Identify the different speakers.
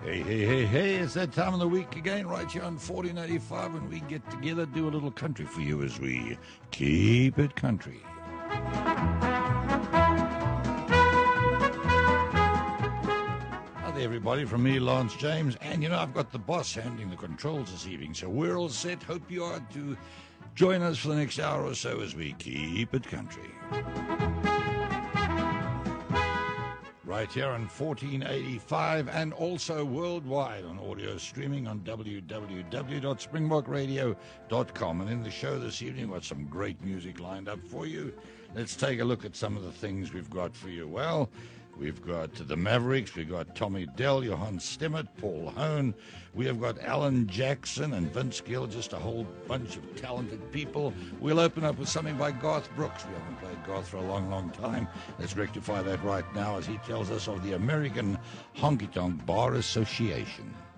Speaker 1: Hey, it's that time of the week again, right here on 1485, when we get together, do a little country for you as we keep it country. Hi there, everybody, from me, Lance James, and I've got the boss handling the controls this evening, so we're all set. Hope you are to join us for the next hour or so as we keep it country. Right here on 1485 and also worldwide on audio streaming on www.springbokradio.com. And in the show this evening, we've got some great music lined up for you. Let's take a look at some of the things we've got for you. Well, we've got the Mavericks, we've got Tommy Dell, Johann Stemmert, Paul Hone. We have got Alan Jackson and Vince Gill, just a whole bunch of talented people. We'll open up with something by Garth Brooks. We haven't played Garth for a long time. Let's rectify that right now as he tells us of the American Honky Tonk Bar Association.